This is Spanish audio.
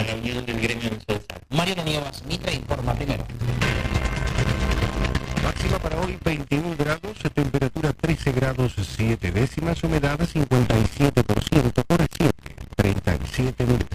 la reunión del gremio en Solsar. Mariano Nievas, Mitra, informa primero. Máxima para hoy 21 grados, temperatura 13 grados 7 décimas, humedad 57%, hora 7, 37 minutos.